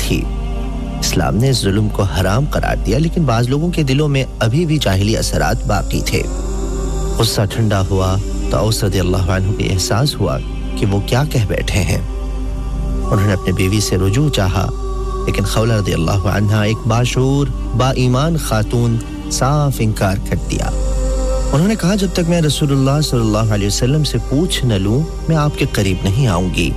थी। इस्लाम ने जुल्म को हराम करार दिया, लेकिन बाज़ लोगों के दिलों में अभी भी जाहिली असरात बाकी थे। गुस्सा ठंडा हुआ तो औस रज़ियल्लाहु अन्हु को एहसास हुआ कि वो क्या कह बैठे हैं। उन्होंने अपनी बीवी से रुजू चाहा, लेकिन खौला रज़ियल्लाहु अन्हा एक बाशऊर बाईमान खातून साफ इनकार कर दिया। उन्होंने कहा, जब तक मैं रसूलुल्लाह सल्लल्लाहु अलैहि वसल्लम से पूछ न लूं, मैं आपके करीब नहीं आऊंगी।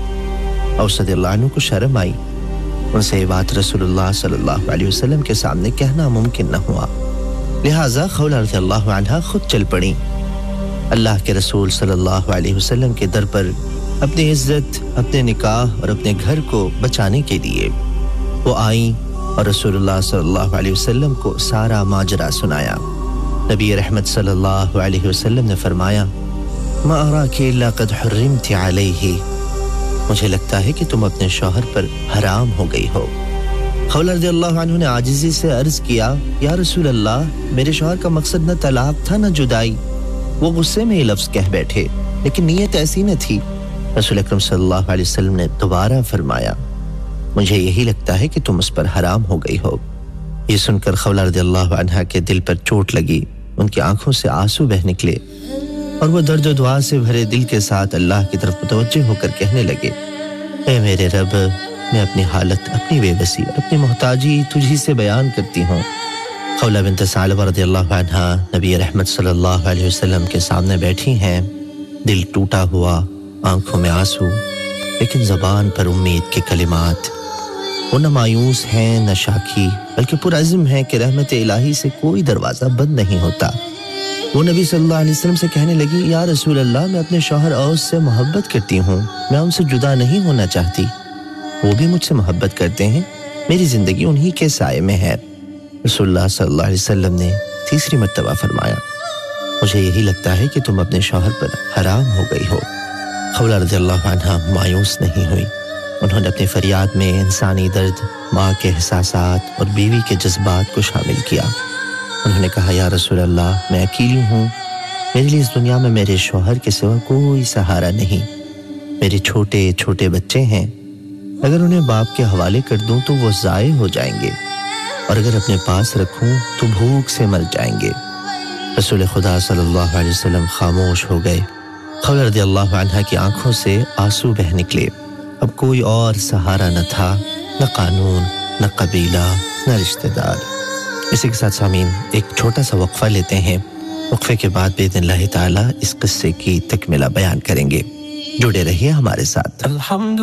औस रज़ियल्लाहु अन्हु को शर्म आई। उनसे ये बात रसूलुल्लाह सल्लल्लाहु अलैहि वसल्लम के सामने कहना मुमकिन न हुआ, लिहाजा खौला रज़ियल्लाहु अन्हा खुद चल पड़ी। अल्लाह के रसूल सल्लल्लाहु अलैहि वसल्लम के दर पर अपनी इज्जत, अपने निकाह और अपने घर को बचाने के लिए वो आई और रसूलुल्लाह सल्लल्लाहु अलैहि वसल्लम को सारा माजरा सुनाया। नबी रहमत सल्लल्लाहु अलैहि वसल्लम ने फरमाया, मा अराकी इल्ला क़द हुर्रिमति अलैहि, मुझे लगता है कि तुम अपने शौहर पर हराम हो गई हो। खौला रज़ियल्लाहु अन्हु ने आजिज़ी से अर्ज किया, या रसूल अल्लाह, मेरे शौहर का मकसद न तलाक था न जुदाई। वो गुस्से में ये लफ्ज़ कह बैठे, लेकिन नीयत ऐसी न थी। रसूल अकरम सल्लल्लाहु अलैहि वसल्लम ने दोबारा फरमाया, मुझे यही लगता है कि तुम उस पर हराम हो गई हो। ये सुनकर खौला रज़ियल्लाहु अन्हा के दिल पर चोट लगी, उनकी आंखों से आंसू बह निकले और वो दर्द और दुआ से भरे दिल के साथ अल्लाह की तरफ मुतवज्जह होकर कहने लगे, ऐ मेरे रब, मैं अपनी हालत, अपनी बेबसी, अपनी मोहताजी तुझी से बयान करती हूँ। खौला बिन्त सालबा रज़ियल्लाहु अन्हा नबी रहमत सल्लल्लाहु अलैहि वसल्लम के सामने बैठी हैं, दिल टूटा हुआ, आंखों में आंसू, लेकिन ज़बान पर उम्मीद के कलिमात। वो न मायूस हैं न शाकी, बल्कि पुरअज़्म हैं कि रहमत इलाही से कोई दरवाज़ा बंद नहीं होता। वो नबी सल्लल्लाहु अलैहि वसल्लम से कहने लगी, या रसूल अल्लाह, मैं अपने शौहर औस से मोहब्बत करती हूँ, मैं उनसे जुदा नहीं होना चाहती। वो भी मुझसे मोहब्बत करते हैं, मेरी ज़िंदगी उन्हीं के साए में है। रसूलुल्लाह सल्लल्लाहु अलैहि वसल्लम ने तीसरी मर्तबा फरमाया, मुझे यही लगता है कि तुम अपने शौहर पर हराम हो गई हो। खौला रज़ियल्लाहु अन्हा मायूस नहीं हुई। उन्होंने अपनी फरियाद में इंसानी दर्द, माँ के एहसासात और बीवी के जज्बात को शामिल किया। उन्होंने कहा, या रसूल अल्लाह, मैं अकेली हूँ, मेरे लिए इस दुनिया में मेरे शौहर के सिवा कोई सहारा नहीं। मेरे छोटे छोटे बच्चे हैं, अगर उन्हें बाप के हवाले कर दूं तो वो ज़ाये हो जाएंगे, और अगर अपने पास रखूं तो भूख से मर जाएंगे। रसूल खुदा सल्लल्लाहु अलैहि वसल्लम खामोश हो गए। खौला रज़ियल्लाहु अन्हा की आंखों से आंसू बह निकले। अब कोई और सहारा न था, न कानून, न कबीला, न रिश्तेदार। इसी के साथ सामीन एक छोटा सा वक्फा लेते हैं। वक्फे के बाद बिइज़्निल्लाह ताला इस किस्से की तकमीला बयान करेंगे। जुड़े रहिए हमारे साथ।